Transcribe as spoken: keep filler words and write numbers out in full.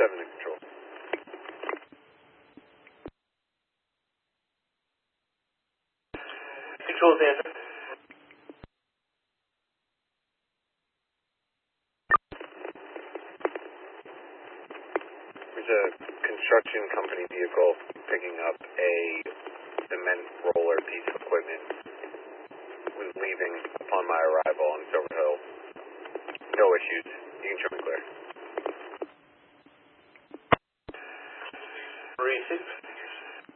seven to control. Control answer. There's a construction company vehicle picking up a cement roller piece of equipment. Was leaving upon my arrival on Silver Hill. No issues. You can show me clear. Three six.